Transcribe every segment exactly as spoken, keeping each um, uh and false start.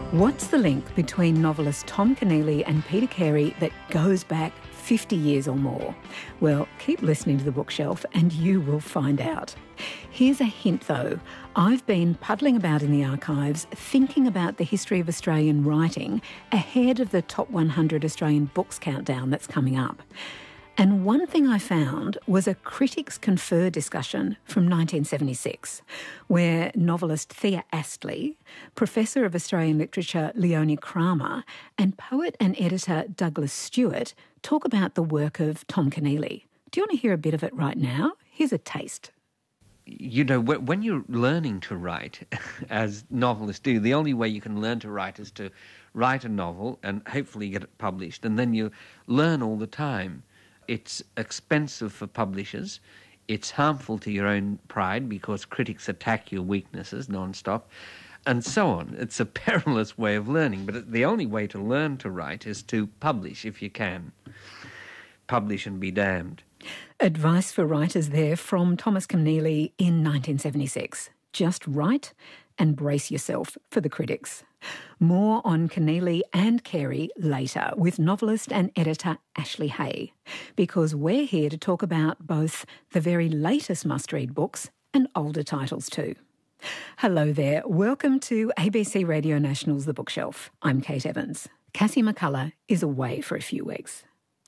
What's the link between novelist Tom Keneally and Peter Carey that goes back fifty years or more? Well, keep listening to The Bookshelf and you will find out. Here's a hint though. I've been puddling about in the archives thinking about the history of Australian writing ahead of the top one hundred Australian books countdown that's coming up. And one thing I found was a Critics Confer discussion from nineteen seventy-six, where novelist Thea Astley, Professor of Australian Literature Leonie Kramer, and poet and editor Douglas Stewart talk about the work of Tom Keneally. Do you want to hear a bit of it right now? Here's a taste. You know, when you're learning to write, as novelists do, the only way you can learn to write is to write a novel and hopefully get it published, and then you learn all the time. It's expensive for publishers. It's harmful to your own pride because critics attack your weaknesses non-stop, and so on. It's a perilous way of learning, but the only way to learn to write is to publish if you can. Publish and be damned. Advice for writers there from Thomas Keneally in nineteen seventy-six. Just write and brace yourself for the critics. More on Keneally and Carey later with novelist and editor Ashley Hay, because we're here to talk about both the very latest must-read books and older titles too. Hello there. Welcome to A B C Radio National's The Bookshelf. I'm Kate Evans. Cassie McCullough is away for a few weeks.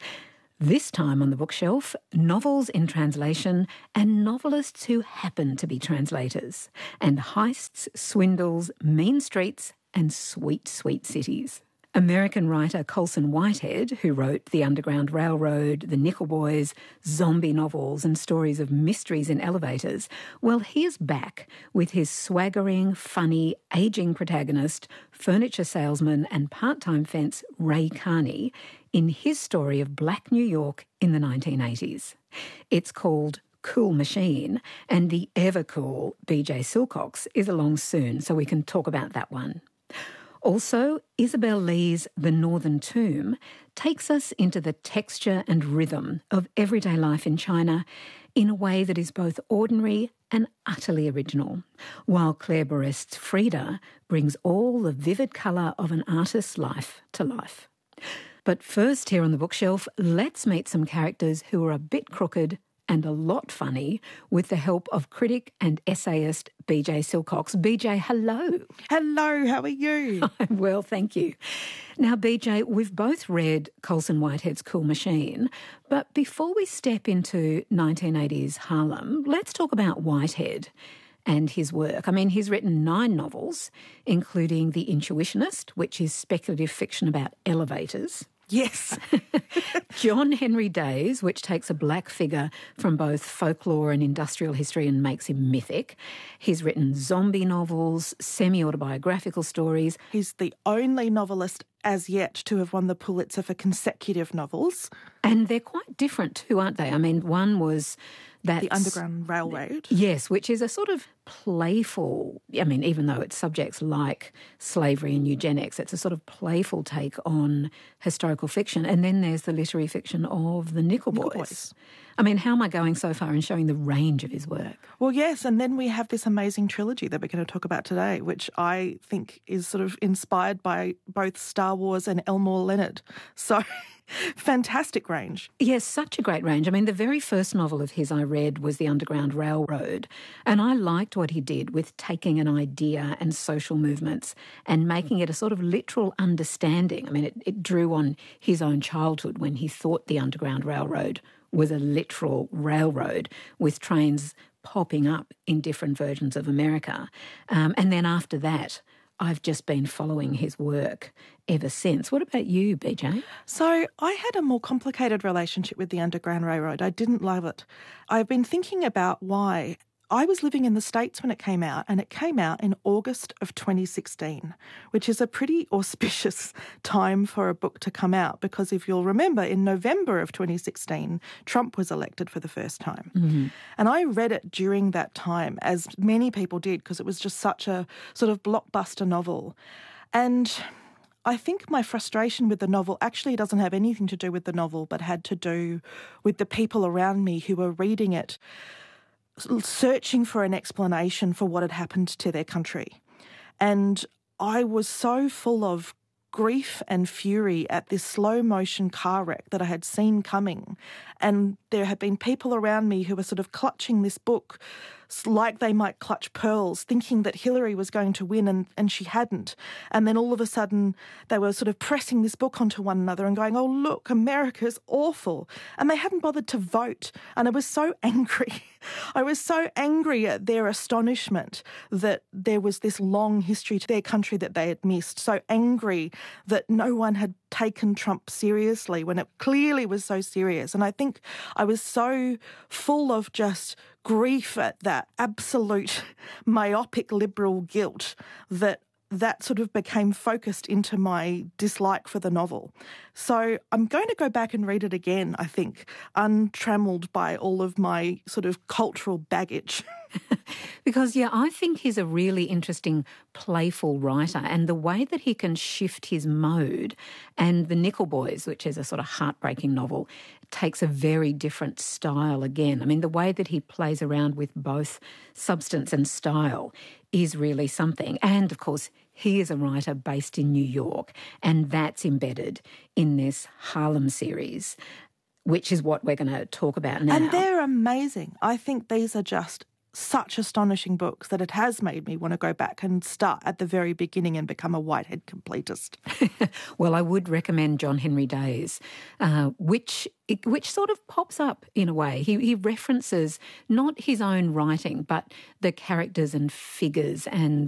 This time on The Bookshelf, novels in translation and novelists who happen to be translators, and heists, swindles, mean streets and sweet, sweet cities. American writer Colson Whitehead, who wrote The Underground Railroad, The Nickel Boys, zombie novels and stories of mysteries in elevators, well, he's back with his swaggering, funny, ageing protagonist, furniture salesman and part-time fence Ray Carney, in his story of Black New York in the nineteen eighties. It's called Cool Machine, and the ever-cool B J Silcox is along soon, so we can talk about that one. Also, Isabel Lee's The Northern Tomb takes us into the texture and rhythm of everyday life in China in a way that is both ordinary and utterly original, while Claire Borest's Frida brings all the vivid colour of an artist's life to life. But first, here on The Bookshelf, let's meet some characters who are a bit crooked and a lot funny with the help of critic and essayist B J Silcox. B J, hello. Hello, how are you? I'm well, thank you. Now, B J, we've both read Colson Whitehead's Cool Machine, but before we step into nineteen eighties Harlem, let's talk about Whitehead and his work. I mean, he's written nine novels, including The Intuitionist, which is speculative fiction about elevators. Yes. John Henry Days, which takes a black figure from both folklore and industrial history and makes him mythic. He's written zombie novels, semi-autobiographical stories. He's the only novelist as yet to have won the Pulitzer for consecutive novels. And they're quite different too, aren't they? I mean, one was that... The Underground Railroad. Yes, which is a sort of playful, I mean, even though it's subjects like slavery and eugenics, it's a sort of playful take on historical fiction. And then there's the literary fiction of the Nickel Boys. Nickel Boys. I mean, how am I going so far in showing the range of his work? Well, yes, and then we have this amazing trilogy that we're going to talk about today, which I think is sort of inspired by both Star Wars and Elmore Leonard. So... fantastic range. Yes, such a great range. I mean, the very first novel of his I read was The Underground Railroad, and I liked what he did with taking an idea and social movements and making it a sort of literal understanding. I mean, it, it drew on his own childhood when he thought the Underground Railroad was a literal railroad with trains popping up in different versions of America. Um, and then after that, I've just been following his work ever since. What about you, B J? So I had a more complicated relationship with the Underground Railroad. I didn't love it. I've been thinking about why. I was living in the States when it came out, and it came out in August of twenty sixteen, which is a pretty auspicious time for a book to come out because if you'll remember, in November of twenty sixteen, Trump was elected for the first time. Mm-hmm. And I read it during that time, as many people did, because it was just such a sort of blockbuster novel. And I think my frustration with the novel actually doesn't have anything to do with the novel, but had to do with the people around me who were reading it, searching for an explanation for what had happened to their country. And I was so full of grief and fury at this slow motion car wreck that I had seen coming. And there had been people around me who were sort of clutching this book like they might clutch pearls, thinking that Hillary was going to win, and, and she hadn't. And then all of a sudden they were sort of pressing this book onto one another and going, oh, look, America's awful. And they hadn't bothered to vote. And I was so angry. I was so angry at their astonishment that there was this long history to their country that they had missed. So angry that no one had taken Trump seriously when it clearly was so serious. And I think I was so full of just grief at that absolute myopic liberal guilt that that sort of became focused into my dislike for the novel. So I'm going to go back and read it again, I think, untrammeled by all of my sort of cultural baggage. Because, yeah, I think he's a really interesting, playful writer, and the way that he can shift his mode, and The Nickel Boys, which is a sort of heartbreaking novel, takes a very different style again. I mean, the way that he plays around with both substance and style is really something. And, of course, he is a writer based in New York, and that's embedded in this Harlem series, which is what we're going to talk about now. And they're amazing. I think these are just such astonishing books that it has made me want to go back and start at the very beginning and become a Whitehead completist. Well, I would recommend John Henry Days, uh, which which sort of pops up in a way. He, he references not his own writing, but the characters and figures and